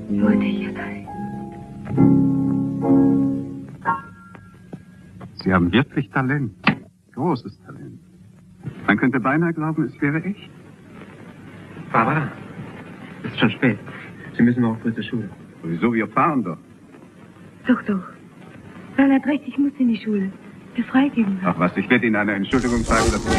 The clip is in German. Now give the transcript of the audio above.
Sie haben wirklich Talent. Großes Talent. Man könnte beinahe glauben, es wäre echt. Barbara, es ist schon spät. Sie müssen morgen früh zur Schule. Wieso? Wir fahren doch. Doch. Nein, er hat recht, ich muss in die Schule. Der freigeben. Ach was, ich werde Ihnen eine Entschuldigung schreiben, dass